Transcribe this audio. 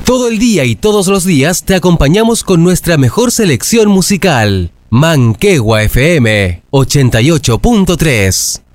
Todo el día y todos los días te acompañamos con nuestra mejor selección musical. Manquehua FM 88.3.